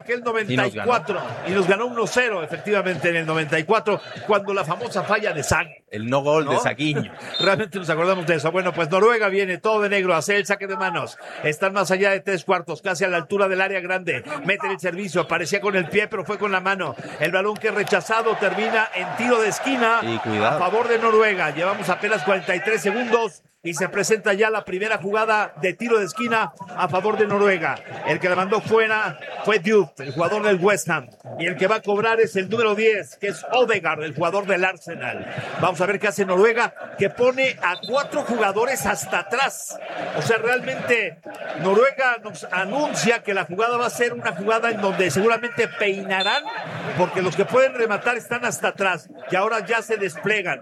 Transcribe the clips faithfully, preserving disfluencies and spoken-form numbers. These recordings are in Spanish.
aquel noventa y cuatro y nos ganó uno cero, efectivamente, en el noventa y cuatro, cuando la famosa falla de Sague. El no gol, ¿no?, de Saguiño. Realmente nos acordamos de eso. Bueno, pues Noruega viene todo de negro, hace el saque de manos. Están más allá de tres cuartos, casi a la altura del área grande. Meten el servicio, parecía con el pie, pero fue con la mano. El balón que es rechazado termina en tiro de esquina a favor de Noruega. Llevamos apenas cuarenta y tres segundos. Y se presenta ya la primera jugada de tiro de esquina a favor de Noruega. El que la mandó fuera fue Diouf, el jugador del West Ham. Y el que va a cobrar es el número diez, que es Odegaard, el jugador del Arsenal. Vamos a ver qué hace Noruega, que pone a cuatro jugadores hasta atrás. O sea, realmente Noruega nos anuncia que la jugada va a ser una jugada en donde seguramente peinarán, porque los que pueden rematar están hasta atrás, que ahora ya se desplegan.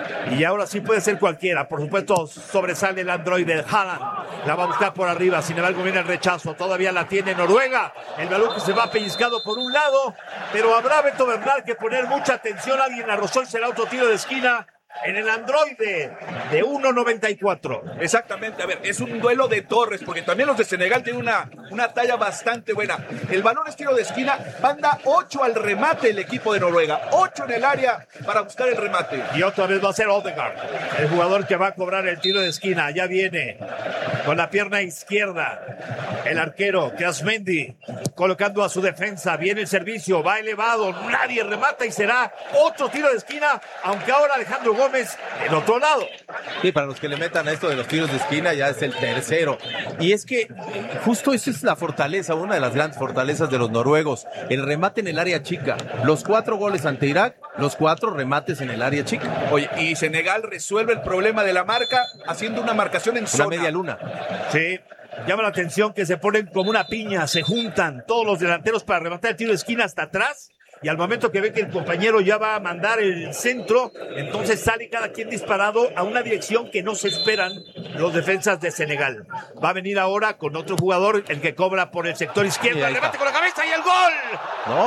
Y ahora sí puede ser cualquiera. Por supuesto, sobresale el androide Haaland, la va a buscar por arriba, sin embargo viene el rechazo, todavía la tiene Noruega, el balón que se va pellizcado por un lado, pero habrá, Beto Bernal, que poner mucha atención. Alguien la rozó y será otro tiro de esquina en el androide de uno noventa y cuatro. Exactamente, a ver, es un duelo de torres, porque también los de Senegal tienen una, una talla bastante buena. El balón es tiro de esquina, manda ocho al remate el equipo de Noruega, ocho en el área para buscar el remate. Y otra vez va a ser Odegaard, el jugador que va a cobrar el tiro de esquina. Ya viene con la pierna izquierda el arquero, que es Mendy, colocando a su defensa. Viene el servicio, va elevado, nadie remata y será otro tiro de esquina, aunque ahora Alejandro Gómez del otro lado. Sí, para los que le metan a esto de los tiros de esquina, ya es el tercero. Y es que justo esa es la fortaleza, una de las grandes fortalezas de los noruegos, el remate en el área chica. Los cuatro goles ante Irak, los cuatro remates en el área chica. Oye, y Senegal resuelve el problema de la marca haciendo una marcación en zona. Una media luna. Sí. Llama la atención que se ponen como una piña, se juntan todos los delanteros para rematar el tiro de esquina hasta atrás. Y al momento que ve que el compañero ya va a mandar el centro, entonces sale cada quien disparado a una dirección que no se esperan los defensas de Senegal. Va a venir ahora con otro jugador, el que cobra por el sector izquierdo. El remate con la cabeza y el gol. No.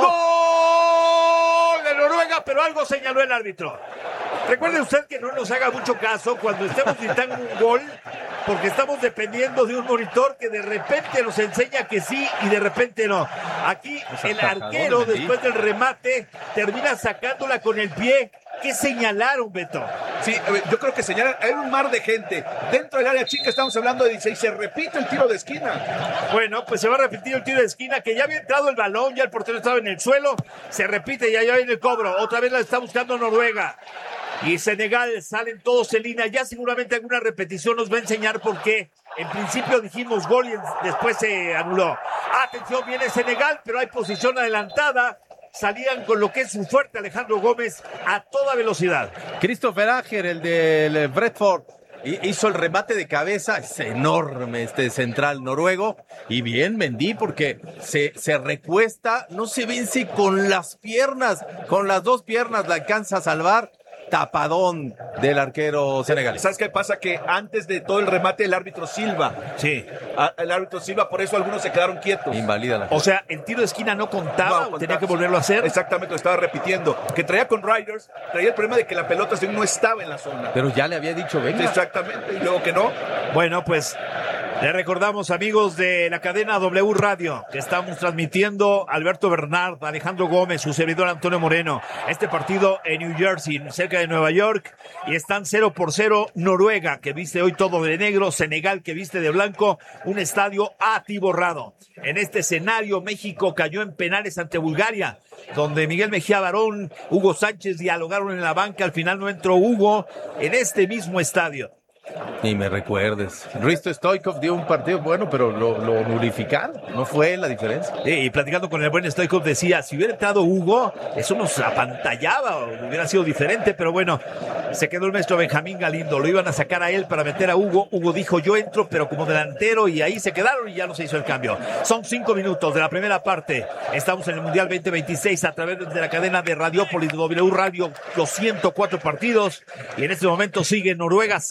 ¡Gol de Noruega! Pero algo señaló el árbitro. Recuerde usted que no nos haga mucho caso cuando estemos gritando un gol, porque estamos dependiendo de un monitor que de repente nos enseña que sí y de repente no. Aquí el arquero, después del remate, termina sacándola con el pie. ¿Qué señalaron, Beto? Sí, yo creo que señalan, hay un mar de gente. Dentro del área chica estamos hablando de dieciséis, se repite el tiro de esquina. Bueno, pues se va a repetir el tiro de esquina, que ya había entrado el balón, ya el portero estaba en el suelo, se repite y allá viene el cobro. Otra vez la está buscando Noruega. Y Senegal, salen todos en línea. Ya seguramente alguna repetición nos va a enseñar por qué. En principio dijimos gol y después se anuló. Atención, viene Senegal, pero hay posición adelantada. Salían con lo que es su fuerte Alejandro Gómez a toda velocidad. Christopher Ager, el del Brentford, hizo el remate de cabeza. Es enorme este central noruego. Y bien Mendy, porque se, se recuesta, no se vence con las piernas. Con las dos piernas la alcanza a salvar. Tapadón del arquero senegalés. ¿Sabes qué pasa? Que antes de todo el remate el árbitro silba. Sí. A, el árbitro silba, por eso algunos se quedaron quietos. Invalida la. O sea, el tiro de esquina no contaba, no, tenía que volverlo a hacer. Exactamente, lo estaba repitiendo. Que traía con Riders, traía el problema de que la pelota no estaba en la zona. Pero ya le había dicho, venga. Exactamente, y luego que no. Bueno, pues le recordamos, amigos de la cadena W Radio, que estamos transmitiendo Alberto Bernard, Alejandro Gómez, su servidor Antonio Moreno, este partido en New Jersey, cerca de Nueva York, y están cero por cero Noruega, que viste hoy todo de negro, Senegal, que viste de blanco, un estadio atiborrado. En este escenario, México cayó en penales ante Bulgaria, donde Miguel Mejía Barón, Hugo Sánchez dialogaron en la banca, al final no entró Hugo, en este mismo estadio. Ni me recuerdes. Risto Stoichkov dio un partido bueno, pero lo, lo nulificaron. No fue la diferencia. Sí, y platicando con el buen Stoichkov decía, si hubiera entrado Hugo, eso nos apantallaba, hubiera sido diferente, pero bueno, se quedó el maestro Benjamín Galindo. Lo iban a sacar a él para meter a Hugo. Hugo dijo, yo entro, pero como delantero, y ahí se quedaron y ya no se hizo el cambio. Son cinco minutos de la primera parte. Estamos en el Mundial veinte veintiséis a través de la cadena de Radiópolis, W Radio, los ciento cuatro partidos. Y en este momento sigue Noruega cero,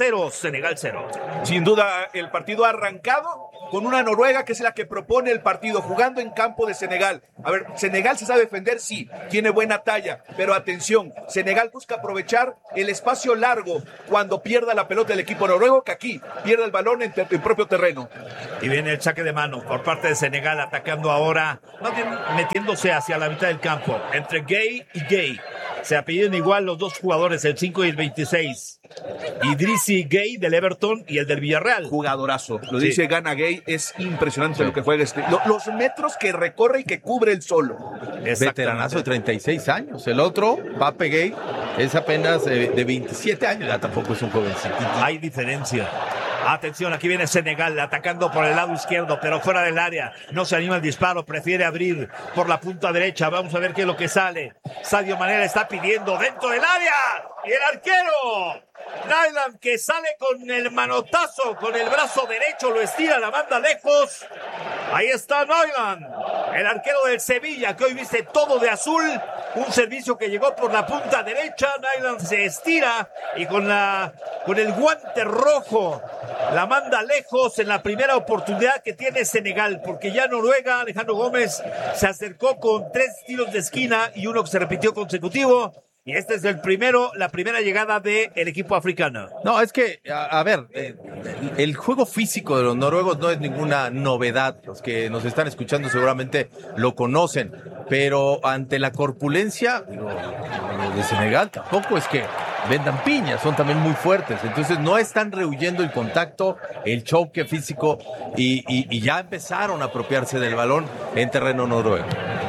Senegal cero. Sin duda, el partido ha arrancado con una Noruega que es la que propone el partido, jugando en campo de Senegal. A ver, Senegal se sabe defender, sí, tiene buena talla, pero atención, Senegal busca aprovechar el espacio largo cuando pierda la pelota el equipo noruego, que aquí pierde el balón en el propio terreno. Y viene el saque de mano por parte de Senegal, atacando ahora, más bien metiéndose hacia la mitad del campo, entre Gay y Gay. Se apellidan igual los dos jugadores, el cinco y el veintiséis. Idrissi Gay del Everton y el del Villarreal. Jugadorazo. Lo Sí. dice Gana Gay, es impresionante Sí. lo que juega este. Lo, los metros que recorre y que cubre el solo. Veteranazo de treinta y seis años. El otro, Pape Gay, es apenas eh, de veintisiete años. Ya tampoco es un jovencito. Hay diferencia. Atención, aquí viene Senegal atacando por el lado izquierdo, pero fuera del área. No se anima el disparo, prefiere abrir por la punta derecha. Vamos a ver qué es lo que sale. Sadio Mané le está pidiendo dentro del área. Y el arquero, Nyland, que sale con el manotazo, con el brazo derecho, lo estira, la manda lejos. Ahí está Nyland, el arquero del Sevilla, que hoy viste todo de azul. Un servicio que llegó por la punta derecha. Nyland se estira y con la con el guante rojo la manda lejos en la primera oportunidad que tiene Senegal, porque ya Noruega, Alejandro Gómez, se acercó con tres tiros de esquina y uno que se repitió consecutivo. Y este es el primero, la primera llegada del equipo africano. No, es que, a, a ver, eh, el juego físico de los noruegos no es ninguna novedad. Los que nos están escuchando seguramente lo conocen. Pero ante la corpulencia, digo, los de Senegal tampoco es que vendan piñas, son también muy fuertes. Entonces no están rehuyendo el contacto, el choque físico y, y, y ya empezaron a apropiarse del balón en terreno noruego.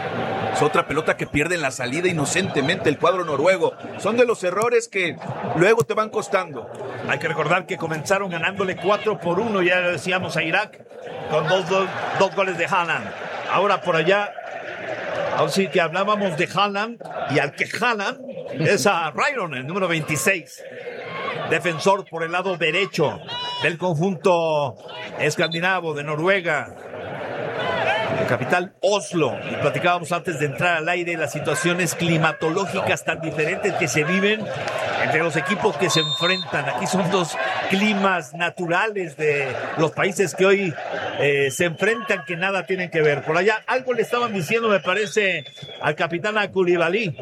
Es otra pelota que pierde en la salida inocentemente el cuadro noruego. Son de los errores que luego te van costando. Hay que recordar que comenzaron ganándole cuatro por uno, ya lo decíamos, a Irak, con dos, dos, dos goles de Haaland. Ahora por allá, así que hablábamos de Haaland, y al que Haaland es a Ryron, el número veintiséis. Defensor por el lado derecho del conjunto escandinavo de Noruega. La capital Oslo, y platicábamos antes de entrar al aire las situaciones climatológicas tan diferentes que se viven entre los equipos que se enfrentan. Aquí son dos climas naturales de los países que hoy eh, se enfrentan, que nada tienen que ver. Por allá algo le estaban diciendo, me parece, al capitán Koulibaly.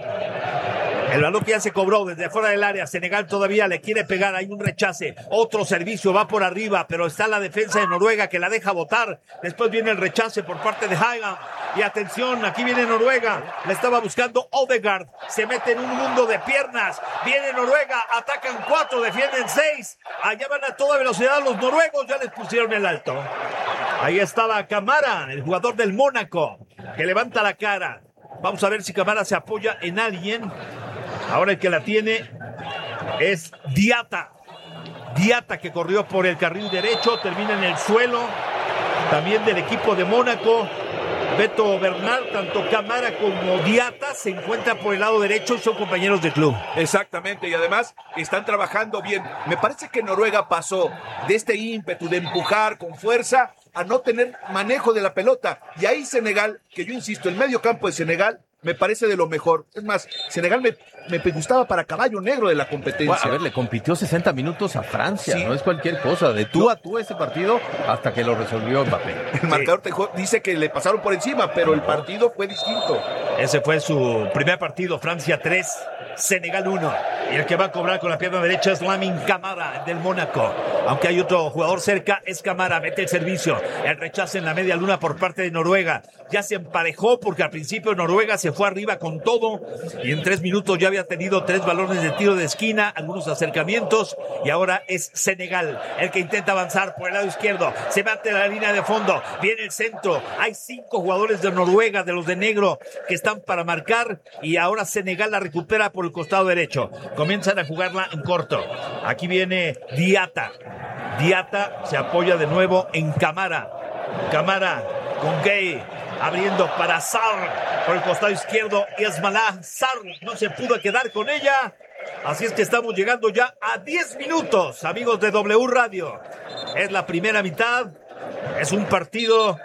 El balón que ya se cobró desde fuera del área. Senegal todavía le quiere pegar. Hay un rechace. Otro servicio va por arriba, pero está la defensa de Noruega que la deja botar. Después viene el rechace por parte de Hagan. Y atención, aquí viene Noruega. La estaba buscando Odegaard. Se mete en un mundo de piernas. Viene Noruega. Atacan cuatro, defienden seis. Allá van a toda velocidad los noruegos. Ya les pusieron el alto. Ahí estaba Camara, el jugador del Mónaco, que levanta la cara. Vamos a ver si Camara se apoya en alguien. Ahora el que la tiene es Diata. Diata, que corrió por el carril derecho, termina en el suelo. También del equipo de Mónaco, Beto Bernal, tanto Camara como Diata se encuentran por el lado derecho y son compañeros de club. Exactamente, y además están trabajando bien. Me parece que Noruega pasó de este ímpetu de empujar con fuerza a no tener manejo de la pelota. Y ahí Senegal, que yo insisto, el medio campo de Senegal me parece de lo mejor. Es más, Senegal me, me gustaba para caballo negro de la competencia. Bueno, a ver, le compitió sesenta minutos a Francia, Sí. no es cualquier cosa. De tú a tú ese partido hasta que lo resolvió Mbappé. El marcador te dice que le pasaron por encima, pero el partido fue distinto. Ese fue su primer partido, Francia tres, Senegal uno. Y el que va a cobrar con la pierna derecha es Lamine Camara, del Mónaco. Aunque hay otro jugador cerca, es Camara, mete el servicio. El rechazo en la media luna por parte de Noruega. Ya se emparejó porque al principio Noruega se fue arriba con todo y en tres minutos ya había tenido tres balones de tiro de esquina, algunos acercamientos, y ahora es Senegal el que intenta avanzar por el lado izquierdo. Se mete a la línea de fondo, viene el centro. Hay cinco jugadores de Noruega, de los de negro, que están para marcar, y ahora Senegal la recupera por el costado derecho. Comienzan a jugarla en corto. Aquí viene Diata. Diata se apoya de nuevo en Camara. Camara con Gay, abriendo para Sarr por el costado izquierdo. Y Esmalá Sarr no se pudo quedar con ella. Así es que estamos llegando ya a diez minutos, amigos de W Radio. Es la primera mitad. Es un partido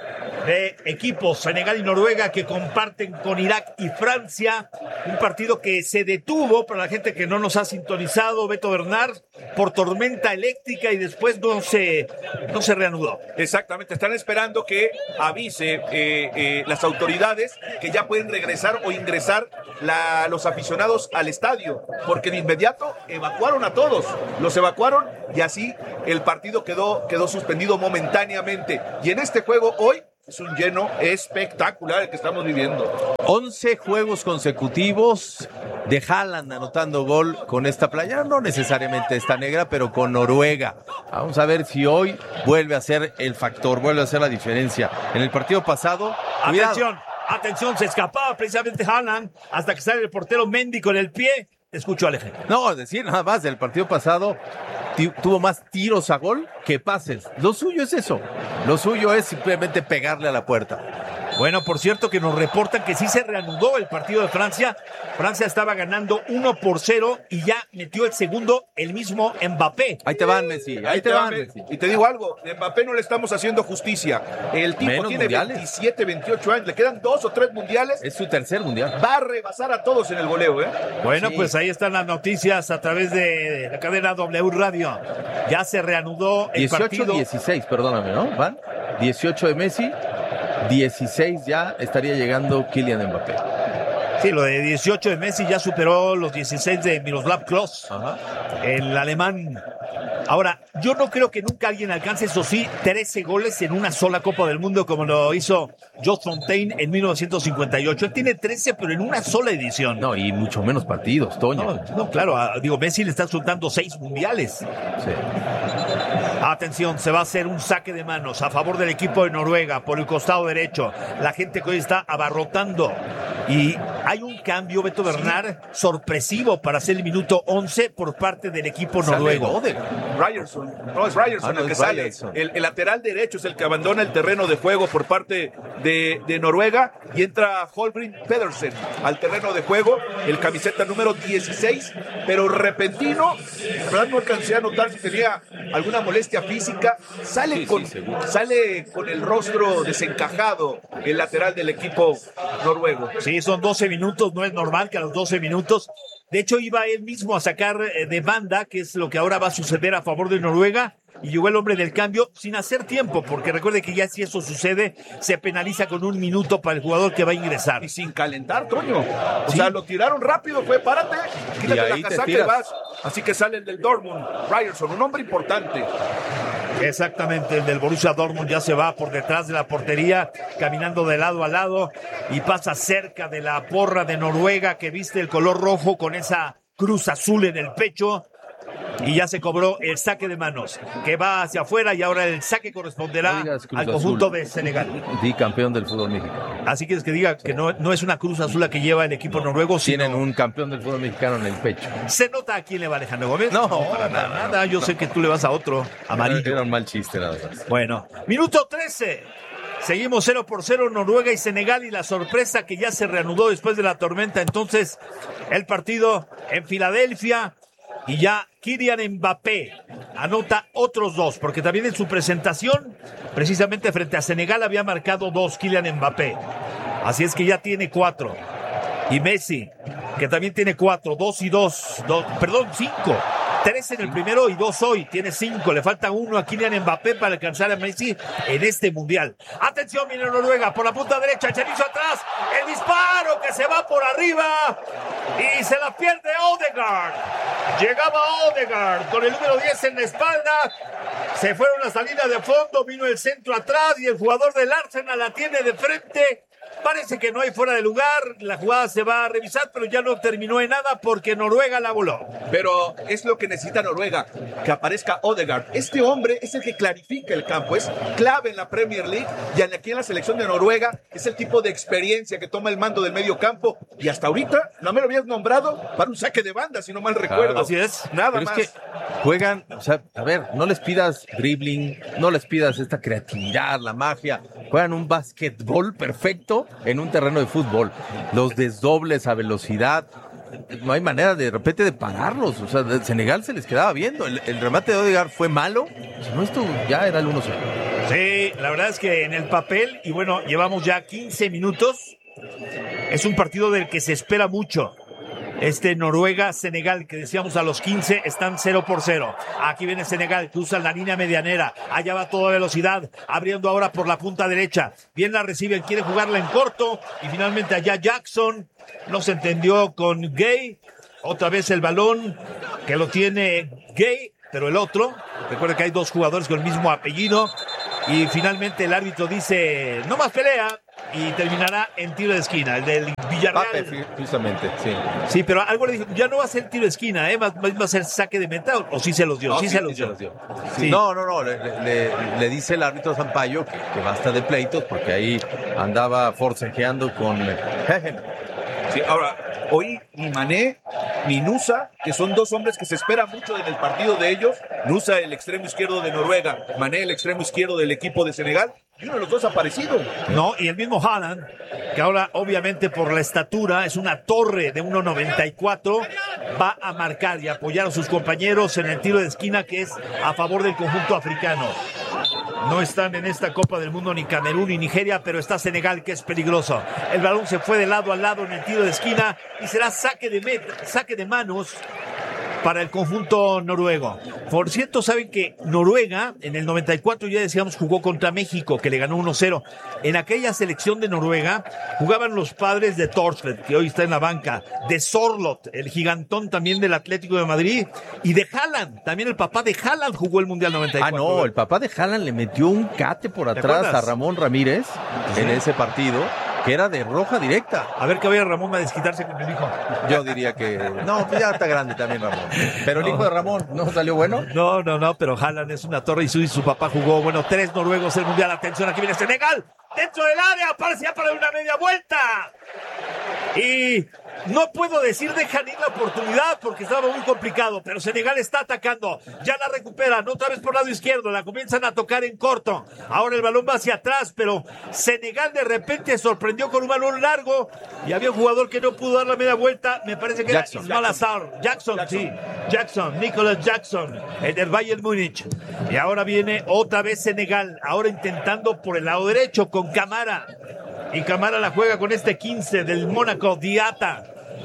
de equipos, Senegal y Noruega, que comparten con Irak y Francia. Un partido que se detuvo, para la gente que no nos ha sintonizado, Beto Bernard, por tormenta eléctrica y después no se, no se reanudó. Exactamente, están esperando que avise eh, eh, las autoridades que ya pueden regresar o ingresar la, los aficionados al estadio, porque de inmediato evacuaron a todos, los evacuaron y así el partido quedó, quedó suspendido momentáneamente. Y en este juego hoy es un lleno espectacular el que estamos viviendo. once juegos consecutivos de Haaland anotando gol con esta playa, no necesariamente esta negra, pero con Noruega. Vamos a ver si hoy vuelve a ser el factor, vuelve a ser la diferencia. En el partido pasado, atención, cuidado. atención, se escapaba precisamente Haaland hasta que sale el portero Mendy con el pie. Te escucho, Alejandro. No, decir nada más, del partido pasado t- tuvo más tiros a gol que pases. Lo suyo es eso. Lo suyo es simplemente pegarle a la puerta. Bueno, por cierto que nos reportan que sí se reanudó el partido de Francia. Francia estaba ganando uno por cero y ya metió el segundo el mismo Mbappé. Ahí te van, Messi. Ahí, Ahí te, te van, Messi. Y te digo algo, de Mbappé no le estamos haciendo justicia. El tipo Menos tiene mundiales. veintisiete, veintiocho años, le quedan dos o tres mundiales. Es su tercer mundial. Va a rebasar a todos en el goleo, ¿eh? Bueno, Sí. pues ahí están las noticias a través de la cadena W Radio. Ya se reanudó el dieciocho partido. dieciséis, perdóname, ¿no? Van dieciocho de Messi, dieciséis ya estaría llegando Kylian Mbappé. Sí, lo de dieciocho de Messi ya superó los dieciséis de Miroslav Klose, Ajá. el alemán. Ahora, yo no creo que nunca alguien alcance, eso sí, trece goles en una sola Copa del Mundo como lo hizo Jules Fontaine en mil novecientos cincuenta y ocho. Él tiene trece, pero en una sola edición. No, y mucho menos partidos, Toño. No, no, claro, a- digo, Messi le está soltando seis mundiales. Sí. Atención, se va a hacer un saque de manos a favor del equipo de Noruega por el costado derecho. La gente que hoy está abarrotando. Y hay un cambio, Beto Bernard, sorpresivo para hacer el minuto once por parte del equipo noruego. Ryerson, no es Ryerson Ah, no, el que es sale. Ryerson. El, el lateral derecho es el que abandona el terreno de juego por parte de, de Noruega y entra Holgrim Pedersen al terreno de juego, el camiseta número dieciséis, pero repentino, la verdad no alcancé a notar si tenía alguna molestia física, sale, Sí, con, sí, seguro. sale con el rostro desencajado el lateral del equipo noruego. Sí, son doce minutos, no es normal que a los doce minutos. De hecho, iba él mismo a sacar eh, de banda, que es lo que ahora va a suceder a favor de Noruega, y llegó el hombre del cambio sin hacer tiempo, porque recuerde que ya si eso sucede, se penaliza con un minuto para el jugador que va a ingresar. Y sin calentar, Toño. O Sí. sea, lo tiraron rápido, fue párate, quítate Y ahí la te casaca y tiras. vas. Así que sale el del Dortmund, Ryerson, un hombre importante. Exactamente, el del Borussia Dortmund ya se va por detrás de la portería, caminando de lado a lado y pasa cerca de la porra de Noruega que viste el color rojo con esa cruz azul en el pecho. Y ya se cobró el saque de manos, que va hacia afuera y ahora el saque corresponderá No digas Cruz al conjunto Azul. de Senegal. Di campeón del fútbol mexicano. Así que es que diga que no, no es una cruz azul la que lleva el equipo noruego, sino Tienen un campeón del fútbol mexicano en el pecho. se nota a quién le va Alejandro Gómez. No, para para nada. nada. Yo sé que tú le vas a otro amarillo. Era un mal chiste nada más. Bueno, minuto trece. Seguimos cero por cero Noruega y Senegal y la sorpresa que ya se reanudó después de la tormenta. Entonces, el partido en Filadelfia y ya Kylian Mbappé anota otros dos, porque también en su presentación, precisamente frente a Senegal, había marcado dos Kylian Mbappé. Así es que ya tiene cuatro. Y Messi, que también tiene cuatro, dos y dos, dos perdón, cinco. Tres en el primero y dos hoy. Tiene cinco. Le falta uno a Kylian Mbappé para alcanzar a Messi en este mundial. Atención, viene Noruega por la punta derecha. Cherizo atrás. El disparo que se va por arriba. Y se la pierde Odegaard. Llegaba Odegaard con el número diez en la espalda. Se fueron las salidas de fondo. Vino el centro atrás y el jugador del Arsenal la tiene de frente. Parece que no hay fuera de lugar, la jugada se va a revisar, pero ya no terminó en nada porque Noruega la voló. Pero es lo que necesita Noruega, que aparezca Odegaard. Este hombre es el que clarifica el campo, es clave en la Premier League y aquí en la selección de Noruega es el tipo de experiencia que toma el mando del medio campo y hasta ahorita no me lo habías nombrado para un saque de banda, si no mal recuerdo. Así es. Nada Pero más. es que juegan, o sea, a ver, no les pidas dribbling, no les pidas esta creatividad, la magia. Juegan un básquetbol perfecto en un terreno de fútbol. Los desdobles a velocidad. No hay manera de, de repente de pararlos. O sea, de Senegal se les quedaba viendo. El, el remate de Odegaard fue malo. Si no, esto ya era el uno cero. Sí, la verdad es que en el papel, y bueno, llevamos ya quince minutos, es un partido del que se espera mucho. Este Noruega-Senegal, que decíamos a los quince, están cero por cero. Aquí viene Senegal, que usa la línea medianera. Allá va a toda velocidad, abriendo ahora por la punta derecha. Bien la reciben, quiere jugarla en corto. Y finalmente allá Jackson no se entendió con Gay. Otra vez el balón que lo tiene Gay, pero el otro. Recuerda que hay dos jugadores con el mismo apellido. Y finalmente el árbitro dice, no más pelea. Y terminará en tiro de esquina, el del Villarreal. Pape, justamente, sí. Sí, pero algo le dijo, ya no va a ser tiro de esquina, ¿eh? va, va a ser saque de meta, o sí se los dio, No, sí, sí, se los sí dio. se los dio. Sí. Sí. No, no, no, le, le, le dice el árbitro Sampaio que, que basta de pleitos porque ahí andaba forcejeando con Hegen. Sí, ahora, hoy ni Mané ni Nusa, que son dos hombres que se espera mucho en el partido de ellos. Nusa, el extremo izquierdo de Noruega, Mané, el extremo izquierdo del equipo de Senegal. Y uno de los dos ha aparecido. No, y el mismo Haaland, que ahora obviamente por la estatura es una torre de uno noventa y cuatro, va a marcar y apoyar a sus compañeros en el tiro de esquina que es a favor del conjunto africano. No están en esta Copa del Mundo ni Camerún ni Nigeria, pero está Senegal, que es peligroso. El balón se fue de lado a lado en el tiro de esquina y será saque de meta, saque de manos para el conjunto noruego. Por cierto, saben que Noruega en el noventa y cuatro, ya decíamos, jugó contra México, que le ganó uno cero. En aquella selección de Noruega jugaban los padres de Thorstvedt, que hoy está en la banca, de Sorloth, el gigantón también del Atlético de Madrid, y de Haaland, también el papá de Haaland jugó el Mundial noventa y Ah, cuatro. no, el papá de Haaland le metió un cate por ¿Te atrás acuerdas? a Ramón Ramírez Sí. en ese partido, que era de roja directa. A ver que vaya Ramón a desquitarse con el hijo. Yo diría que... No, pues ya está grande también Ramón. Pero el hijo de Ramón, ¿no salió bueno? No, no, no, pero Haaland es una torre y su, y su papá jugó, bueno, tres noruegos el Mundial. Atención, aquí viene Senegal, dentro del área, parecía para una media vuelta. Y no puedo decir dejan ir la oportunidad porque estaba muy complicado, pero Senegal está atacando, ya la recuperan, otra vez por lado izquierdo, la comienzan a tocar en corto, ahora el balón va hacia atrás, pero Senegal de repente sorprendió con un balón largo y había un jugador que no pudo dar la media vuelta, me parece que Jackson. era Ismail Assar, Jackson, Jackson, sí, Jackson, Nicolas Jackson, el del Bayern Múnich, y ahora viene otra vez Senegal, ahora intentando por el lado derecho con Camara. Y Camara la juega con este quince del Mónaco, Diata.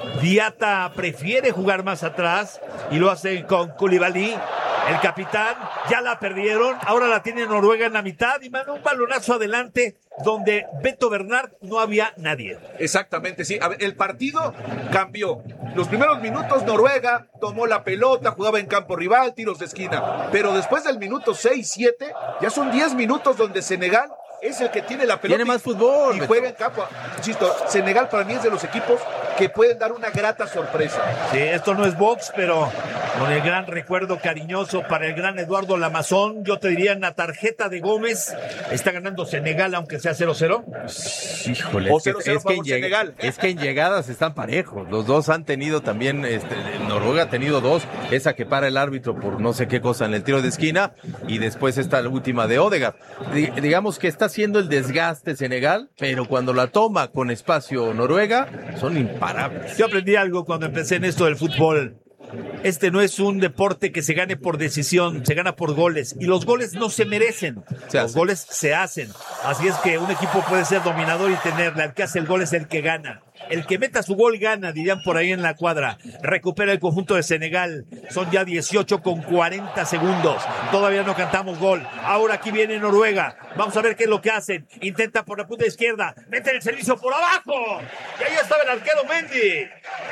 Diata prefiere jugar más atrás y lo hace con Koulibaly, el capitán. Ya la perdieron, ahora la tiene Noruega en la mitad y manda un balonazo adelante donde Beto Bernard no había nadie. Exactamente, sí. A ver, el partido cambió. Los primeros minutos Noruega tomó la pelota, jugaba en campo rival, tiros de esquina. Pero después del minuto seis siete, ya son diez minutos donde Senegal es el que tiene la pelota. Tiene más fútbol, Y Beto. juega en campo. Insisto, Senegal para mí es de los equipos que pueden dar una grata sorpresa. Sí, esto no es box, pero con el gran recuerdo cariñoso para el gran Eduardo Lamazón, yo te diría en la tarjeta de Gómez, está ganando Senegal aunque sea cero cero. Híjole, O es que, cero cero es, que en favor lleg- Senegal. es que en llegadas están parejos. Los dos han tenido también, este, Noruega ha tenido dos, esa que para el árbitro por no sé qué cosa en el tiro de esquina y después esta la última de Odegaard. Di- digamos que está haciendo el desgaste Senegal, pero cuando la toma con espacio Noruega, son imparables. Yo aprendí algo cuando empecé en esto del fútbol. Este no es un deporte que se gane por decisión, se gana por goles. Y los goles no se merecen, Se los hacen. goles se hacen. Así es que un equipo puede ser dominador y tenerla. El que hace el gol es el que gana. El que meta su gol gana, dirían por ahí en la cuadra. Recupera el conjunto de Senegal. Son ya dieciocho con cuarenta segundos. Todavía no cantamos gol. Ahora aquí viene Noruega. Vamos a ver qué es lo que hacen. Intenta por la punta izquierda. Mete el servicio por abajo. Y ahí estaba el arquero Mendy.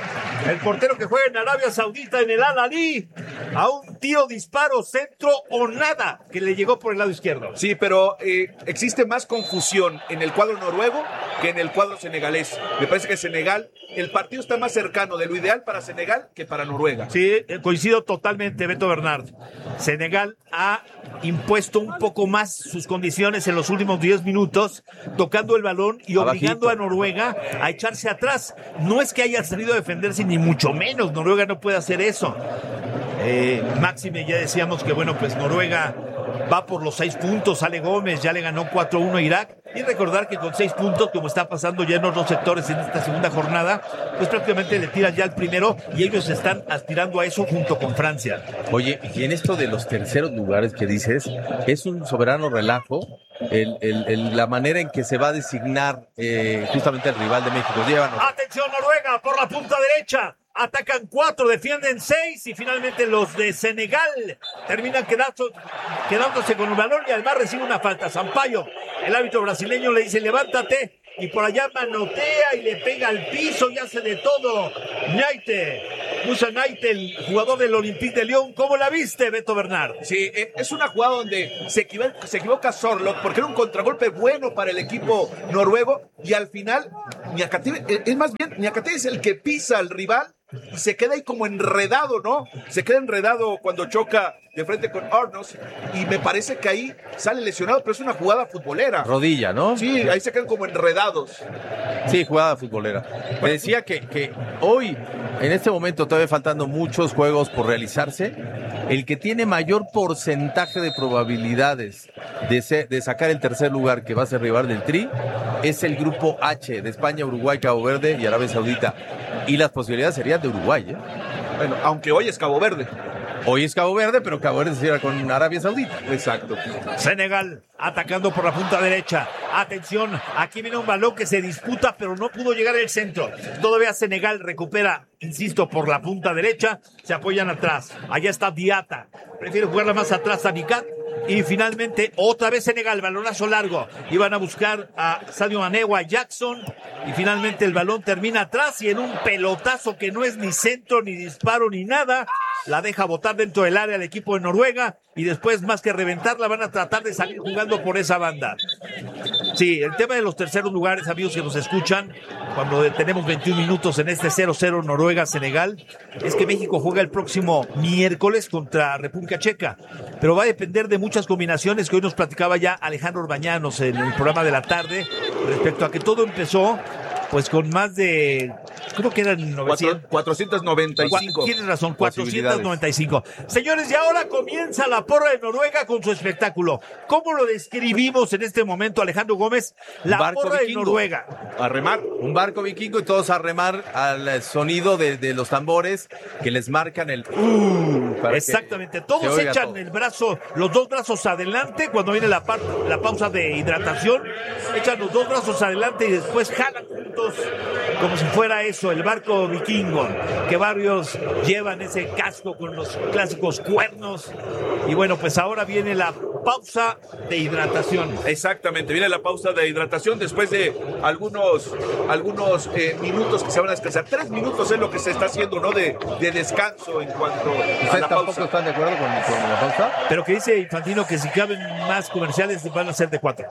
El portero que juega en Arabia Saudita en el Al-Ahly. A un tiro, disparo, centro o nada que le llegó por el lado izquierdo. Sí, pero eh, existe más confusión en el cuadro noruego que en el cuadro senegalés. Me parece que Senegal, el partido está más cercano de lo ideal para Senegal que para Noruega. Sí, eh, coincido totalmente, Beto Bernard. Senegal ha impuesto un poco más sus condiciones en los últimos diez minutos, tocando el balón y obligando Abajito. a Noruega a echarse atrás. No es que haya salido a defenderse, ni mucho menos. Noruega no puede hacer eso. Eh, Máxime, ya decíamos que, bueno, pues Noruega va por los seis puntos. Ale Gómez ya le ganó cuatro a uno a Irak. Y recordar que con seis puntos, como está pasando ya en otros sectores en esta segunda jornada, pues prácticamente le tiran ya el primero y ellos están aspirando a eso junto con Francia. Oye, y en esto de los terceros lugares que dices, es un soberano relajo, el, el, el, la manera en que se va a designar eh, justamente el rival de México. Llévanos. Atención Noruega por la punta derecha. Atacan cuatro, defienden seis y finalmente los de Senegal terminan quedando, quedándose con un balón y además recibe una falta. Sampaio, el árbitro brasileño, le dice levántate y por allá manotea y le pega al piso y hace de todo. Naite, Musa Naite, el jugador del Olympique de Lyon. ¿Cómo la viste, Beto Bernard? Sí, es una jugada donde se equivoca, se equivoca Sorloth porque era un contragolpe bueno para el equipo noruego y al final Niakate, es más bien Niakate es el que pisa al rival y se queda ahí como enredado, ¿no? Se queda enredado cuando choca de frente con Arnos y me parece que ahí sale lesionado, pero es una jugada futbolera. Rodilla, ¿no? Sí, ahí se quedan como enredados. Sí, jugada futbolera. Me decía que, que hoy, en este momento, todavía faltando muchos juegos por realizarse, el que tiene mayor porcentaje de probabilidades de, ser, de sacar el tercer lugar, que va a ser rival del Tri, es el grupo H de España, Uruguay, Cabo Verde y Arabia Saudita. Y las posibilidades serían de Uruguay, ¿eh? Bueno, aunque hoy es Cabo Verde. Hoy es Cabo Verde, pero Cabo Verde se cierra con Arabia Saudita. Exacto. Senegal atacando por la punta derecha. Atención, aquí viene un balón que se disputa, pero no pudo llegar al centro. Todavía Senegal recupera, insisto, por la punta derecha. Se apoyan atrás. Allá está Diata. Prefiere jugarla más atrás a Nicat. Y finalmente, otra vez Senegal, balonazo largo. Iban a buscar a Sadio Mané o a Jackson. Y finalmente el balón termina atrás y en un pelotazo que no es ni centro, ni disparo, ni nada, la deja botar dentro del área el equipo de Noruega. Y después, más que reventarla, van a tratar de salir jugando por esa banda. Sí, el tema de los terceros lugares, amigos que nos escuchan, cuando tenemos veintiún minutos en este cero cero Noruega-Senegal, es que México juega el próximo miércoles contra República Checa, pero va a depender de muchas combinaciones que hoy nos platicaba ya Alejandro Orbañanos en el programa de la tarde, respecto a que todo empezó pues con más de, creo que eran novecientos, cuatrocientos noventa y cinco. Tienes razón, cuatrocientos noventa y cinco. Señores, y ahora comienza la porra de Noruega con su espectáculo. ¿Cómo lo describimos en este momento, Alejandro Gómez? La Barco porra vikingo. de Noruega. A remar. Un barco vikingo y todos a remar al sonido de, de los tambores que les marcan el... Uh, para Exactamente, que todos se oiga echan todo. el brazo, los dos brazos adelante cuando viene la, parte, la pausa de hidratación, echan los dos brazos adelante y después jalan juntos como si fuera eso, el barco vikingo, que varios llevan ese casco con los clásicos cuernos. Y bueno, pues ahora viene la pausa de hidratación. Exactamente, viene la pausa de hidratación después de algunos, algunos eh, minutos que se van a descansar. Tres minutos es lo que se está haciendo, ¿no? De, de descanso en cuanto a ¿Ustedes la tampoco pausa. están de acuerdo con, con la pausa? Pero que dice Infantino que si caben más comerciales van a ser de cuatro.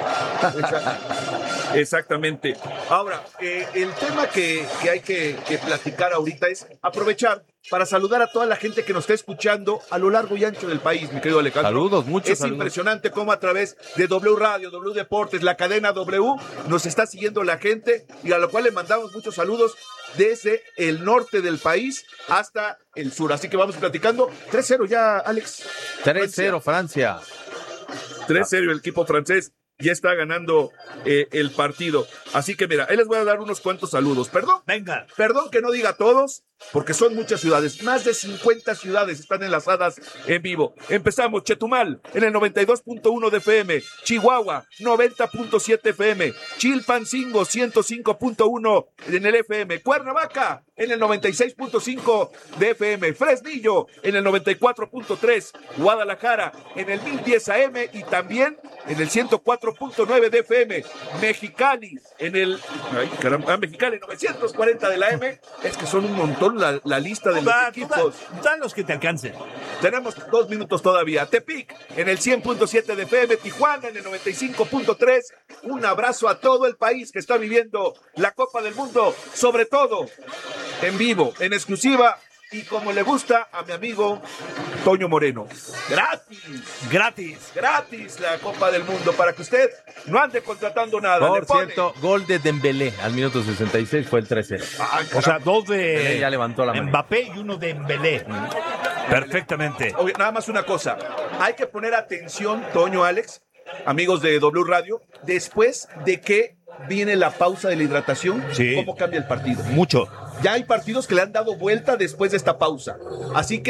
Exactamente. Ahora, eh, el tema que, que hay que, que platicar ahorita es aprovechar para saludar a toda la gente que nos está escuchando a lo largo y ancho del país, mi querido Alejandro. Saludos, muchos Es saludos. impresionante cómo a través de W Radio, W Deportes, la cadena W, nos está siguiendo la gente y a lo cual le mandamos muchos saludos desde el norte del país hasta el sur. Así que vamos platicando. tres cero ya, Alex. tres cero Francia. tres cero el equipo francés. Ya está ganando eh, el partido. Así que mira, ahí les voy a dar unos cuantos saludos. Perdón, Venga. perdón que no diga todos, porque son muchas ciudades. Más de cincuenta ciudades están enlazadas en vivo. Empezamos, Chetumal, en el noventa y dos punto uno de F M. Chihuahua, noventa punto siete F M. Chilpancingo, ciento cinco punto uno en el F M. Cuernavaca, en el noventa y seis punto cinco de F M. Fresnillo, en el noventa y cuatro punto tres. Guadalajara, en el mil diez A M y también en el ciento cuatro punto nueve de F M. Mexicali, en el... Ay, caramba, Mexicali, novecientos cuarenta de la M. Es que son un montón la, la lista de los Da, equipos. da, dan los que te alcancen. Tenemos dos minutos todavía. Tepic, en el cien punto siete de F M. Tijuana, en el noventa y cinco punto tres. Un abrazo a todo el país que está viviendo la Copa del Mundo, sobre todo en vivo, en exclusiva, y como le gusta a mi amigo Toño Moreno. Gratis, Gratis. gratis la Copa del Mundo, para que usted no ande contratando nada. Por Le pone- cierto, gol de Dembélé al minuto sesenta y seis fue el tres cero. Ay, O sea, caramba. dos Dembélé de ya levantó la mano. Mbappé y uno de Mbélé. Perfectamente. Oye, nada más una cosa. Hay que poner atención, Toño, Alex, amigos de W Radio, después de que viene la pausa de la hidratación, Sí. cómo cambia el partido. Mucho. Ya hay partidos que le han dado vuelta después de esta pausa. Así que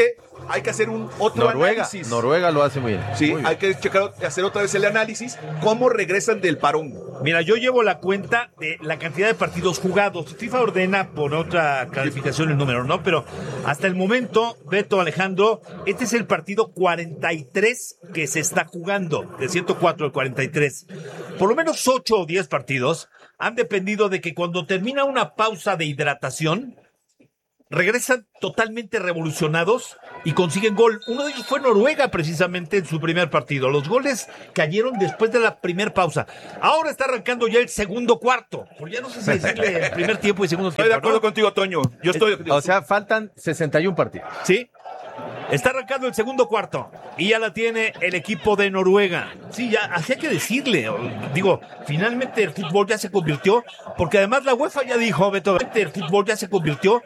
hay que hacer un otro Noruega, análisis. Noruega lo hace muy bien. Sí, muy bien. hay que checar, hacer otra vez el análisis, cómo regresan del parón. Mira, yo llevo la cuenta de la cantidad de partidos jugados. FIFA ordena por otra calificación el número, ¿no? Pero hasta el momento, Beto, Alejandro, este es el partido cuarenta y tres que se está jugando, de ciento cuatro al cuarenta y tres. Por lo menos ocho o diez partidos han dependido de que cuando termina una pausa de hidratación, regresan totalmente revolucionados y consiguen gol. Uno de ellos fue Noruega, precisamente, en su primer partido. Los goles cayeron después de la primera pausa. Ahora está arrancando ya el segundo cuarto. Pues ya no sé si decirle el primer tiempo y segundo tiempo. Estoy de acuerdo ¿no? contigo, Toño. Yo estoy. O sea, faltan sesenta y un partidos. Sí. Está arrancando el segundo cuarto y ya la tiene el equipo de Noruega. Sí, ya, así hay que decirle. Digo, finalmente el fútbol ya se convirtió, porque además la UEFA ya dijo, Beto, el fútbol ya se convirtió